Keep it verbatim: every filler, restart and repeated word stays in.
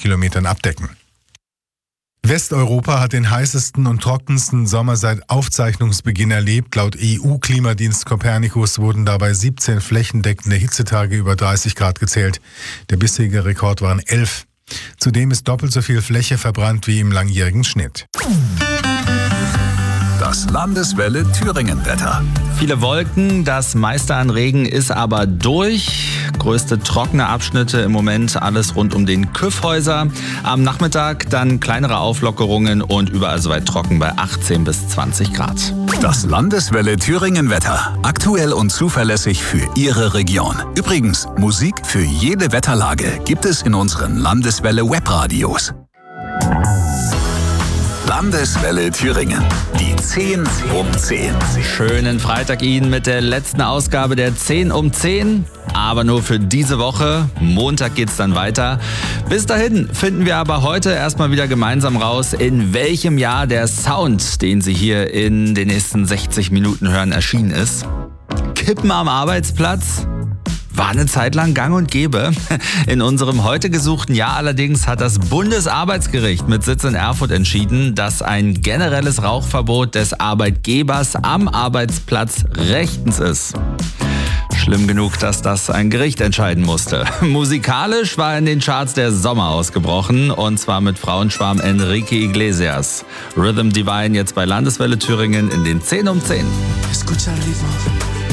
Kilometern abdecken. Westeuropa hat den heißesten und trockensten Sommer seit Aufzeichnungsbeginn erlebt. Laut E U-Klimadienst Copernicus wurden dabei siebzehn flächendeckende Hitzetage über dreißig Grad gezählt. Der bisherige Rekord waren elf. Zudem ist doppelt so viel Fläche verbrannt wie im langjährigen Schnitt. Das Landeswelle Thüringen-Wetter. Viele Wolken, das meiste an Regen ist aber durch. Größte trockene Abschnitte im Moment, alles rund um den Kyffhäuser. Am Nachmittag dann kleinere Auflockerungen und überall soweit trocken bei achtzehn bis zwanzig Grad. Das Landeswelle Thüringen-Wetter. Aktuell und zuverlässig für Ihre Region. Übrigens, Musik für jede Wetterlage gibt es in unseren Landeswelle Webradios. Landeswelle Thüringen. Die zehn um zehn. Schönen Freitag Ihnen mit der letzten Ausgabe der zehn um zehn. Aber nur für diese Woche. Montag geht's dann weiter. Bis dahin finden wir aber heute erstmal wieder gemeinsam raus, in welchem Jahr der Sound, den Sie hier in den nächsten sechzig Minuten hören, erschienen ist. Kippen am Arbeitsplatz? War eine Zeit lang gang und gäbe. In unserem heute gesuchten Jahr allerdings hat das Bundesarbeitsgericht mit Sitz in Erfurt entschieden, dass ein generelles Rauchverbot des Arbeitgebers am Arbeitsplatz rechtens ist. Schlimm genug, dass das ein Gericht entscheiden musste. Musikalisch war in den Charts der Sommer ausgebrochen, und zwar mit Frauenschwarm Enrique Iglesias. Rhythm Divine jetzt bei Landeswelle Thüringen in den zehn um zehn. Escucha el ritmo.